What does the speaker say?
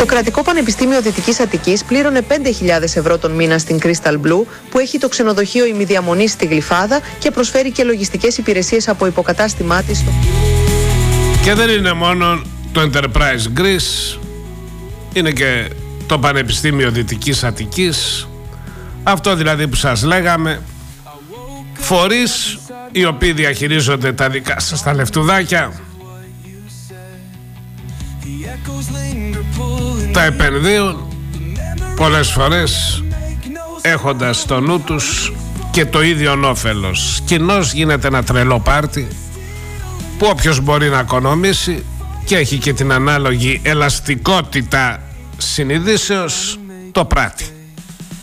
Το Κρατικό Πανεπιστήμιο Δυτικής Αττικής πλήρωνε 5.000 ευρώ τον μήνα στην Crystal Blue, που έχει το ξενοδοχείο ημιδιαμονής στη Γλυφάδα και προσφέρει και λογιστικές υπηρεσίες από υποκατάστημά της. Και δεν είναι μόνο το Enterprise Greece, είναι και το Πανεπιστήμιο Δυτικής Αττικής. Αυτό δηλαδή που σας λέγαμε, φορείς οι οποίοι διαχειρίζονται τα δικά σας τα λεφτουδάκια, τα επενδύουν πολλές φορές έχοντας στο νου τους και το ίδιο όφελος. Κοινώς γίνεται ένα τρελό πάρτι που όποιος μπορεί να οικονομήσει και έχει και την ανάλογη ελαστικότητα συνειδήσεως το πράττει.